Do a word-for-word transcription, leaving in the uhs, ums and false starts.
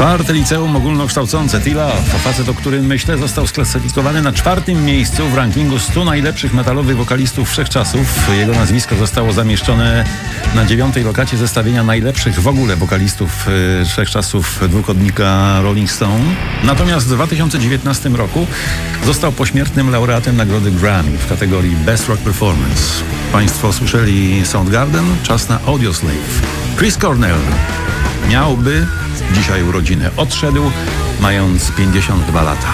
Czwarte liceum ogólnokształcące T-Love, facet, o którym myślę, został sklasyfikowany na czwartym miejscu w rankingu stu najlepszych metalowych wokalistów wszechczasów. Jego nazwisko zostało zamieszczone na dziewiątej lokacie zestawienia najlepszych w ogóle wokalistów yy, wszechczasów dwukodnika Rolling Stone. Natomiast w dwa tysiące dziewiętnastym roku został pośmiertnym laureatem nagrody Grammy w kategorii Best Rock Performance. Państwo słyszeli Soundgarden? Czas na Audioslave. Chris Cornell miałby dzisiaj urodziny. Odszedł mając pięćdziesiąt dwa lata.